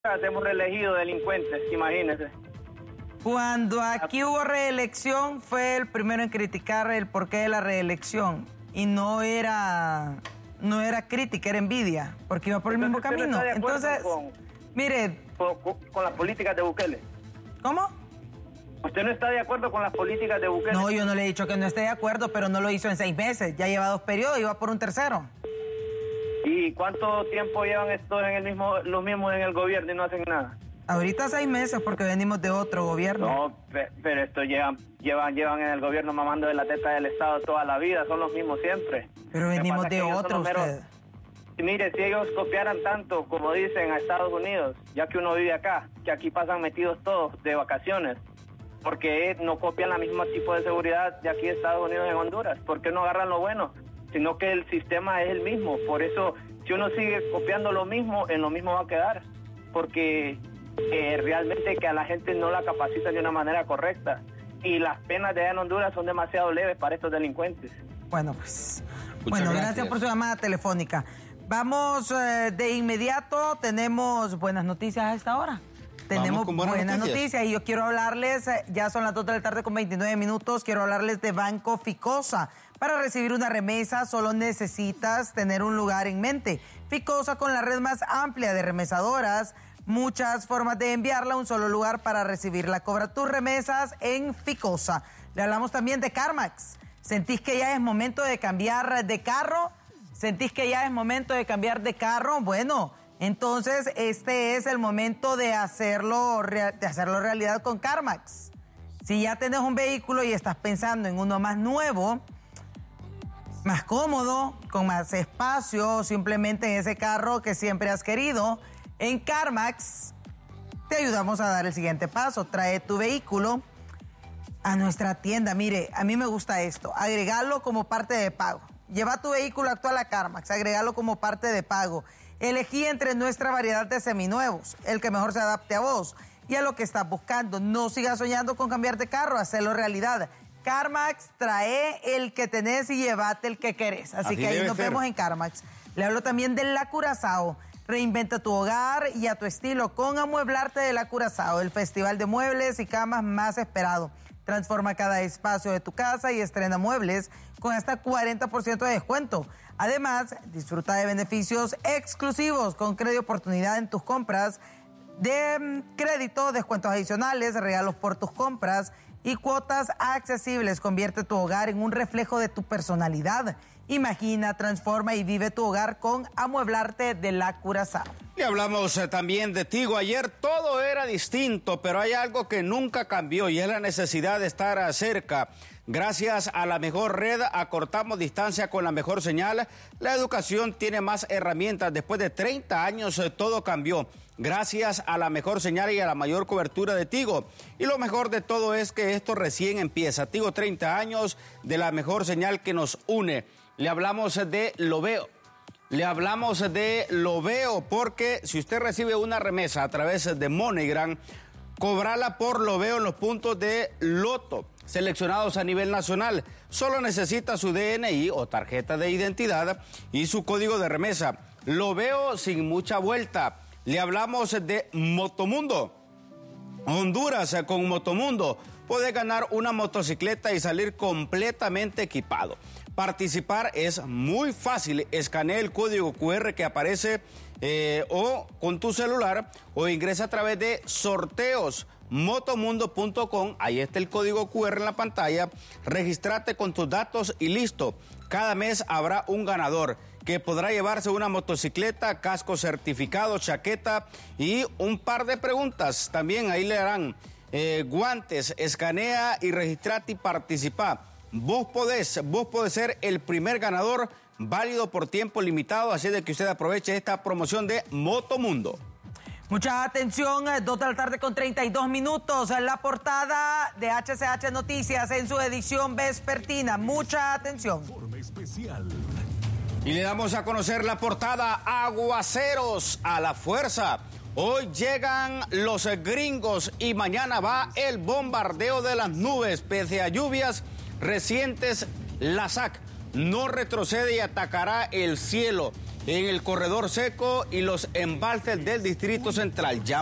hemos reelegido delincuentes, imagínense. Cuando aquí hubo reelección, fue el primero en criticar el porqué de la reelección. Y no era crítica, era envidia, porque iba por el mismo camino. Entonces, mire... Con las políticas de Bukele. ¿Cómo? ¿Usted no está de acuerdo con las políticas de Bukele? No, yo no le he dicho que no esté de acuerdo, pero no lo hizo en 6 meses. Ya lleva 2 periodos y va por un tercero. ¿Y cuánto tiempo llevan estos los mismos en el gobierno y no hacen nada? Ahorita 6 meses porque venimos de otro gobierno. No, pero estos llevan en el gobierno mamando de la teta del Estado toda la vida, son los mismos siempre. Pero venimos de otro, usted. Mire, si ellos copiaran tanto, como dicen, a Estados Unidos, ya que uno vive acá, que aquí pasan metidos todos de vacaciones, porque no copian la misma tipo de seguridad de aquí de Estados Unidos en Honduras. ¿Por qué no agarran lo bueno? Sino que el sistema es el mismo. Por eso, si uno sigue copiando lo mismo, en lo mismo va a quedar. Porque realmente que a la gente no la capacitan de una manera correcta. Y las penas de allá en Honduras son demasiado leves para estos delincuentes. Bueno, pues... Bueno, gracias por su llamada telefónica. Vamos de inmediato. Tenemos buenas noticias a esta hora. Tenemos buenas noticias y yo quiero hablarles, ya son las 2 de la tarde con 29 minutos, quiero hablarles de Banco Ficosa. Para recibir una remesa solo necesitas tener un lugar en mente. Ficosa, con la red más amplia de remesadoras, muchas formas de enviarla a un solo lugar para recibirla. Cobra tus remesas en Ficosa. Le hablamos también de CarMax. ¿Sentís que ya es momento de cambiar de carro? ¿Sentís que ya es momento de cambiar de carro? Bueno, entonces este es el momento de hacerlo realidad con CarMax. Si ya tenés un vehículo y estás pensando en uno más nuevo, más cómodo, con más espacio, simplemente en ese carro que siempre has querido, en CarMax te ayudamos a dar el siguiente paso. Trae tu vehículo a nuestra tienda. Mire, a mí me gusta esto, agregarlo como parte de pago. Lleva tu vehículo actual a CarMax, agregalo como parte de pago. Elegí entre nuestra variedad de seminuevos, el que mejor se adapte a vos y a lo que estás buscando. No sigas soñando con cambiar de carro, hacerlo realidad. CarMax, trae el que tenés y llévate el que querés. Así que ahí nos vemos en CarMax. Le hablo también de La Curazao. Reinventa tu hogar y a tu estilo con Amueblarte de La Curazao, el festival de muebles y camas más esperado. Transforma cada espacio de tu casa y estrena muebles con hasta 40% de descuento. Además, disfruta de beneficios exclusivos con crédito oportunidad en tus compras, de crédito, descuentos adicionales, regalos por tus compras y cuotas accesibles. Convierte tu hogar en un reflejo de tu personalidad. Imagina, transforma y vive tu hogar con Amueblarte de La Curazao. Y hablamos también de Tigo. Ayer todo era distinto, pero hay algo que nunca cambió y es la necesidad de estar cerca. Gracias a la mejor red, acortamos distancia con la mejor señal. La educación tiene más herramientas. Después de 30 años, todo cambió. Gracias a la mejor señal y a la mayor cobertura de Tigo. Y lo mejor de todo es que esto recién empieza. Tigo, 30 años de la mejor señal que nos une. Le hablamos de Loveo. Le hablamos de Loveo porque si usted recibe una remesa a través de MoneyGram, cobrala por Loveo en los puntos de Loto seleccionados a nivel nacional. Solo necesita su DNI o tarjeta de identidad y su código de remesa. Loveo sin mucha vuelta. Le hablamos de Motomundo. Honduras, con Motomundo puede ganar una motocicleta y salir completamente equipado. Participar es muy fácil. Escanea el código QR que aparece o con tu celular o ingresa a través de sorteos motomundo.com. Ahí está el código QR en la pantalla. Regístrate con tus datos y listo. Cada mes habrá un ganador que podrá llevarse una motocicleta, casco certificado, chaqueta y un par de preguntas. También ahí le darán guantes. Escanea y registrate y participa. Vos podés ser el primer ganador, válido por tiempo limitado, así de que usted aproveche esta promoción de Motomundo. Mucha atención, 2 de la tarde con 32 minutos, la portada de HCH Noticias en su edición vespertina. Mucha atención. Informe especial. Y le damos a conocer la portada: aguaceros a la fuerza. Hoy llegan los gringos y mañana va el bombardeo de las nubes. Pese a lluvias recientes, la SAC no retrocede y atacará el cielo. en el corredor seco y los embalses del Distrito Central.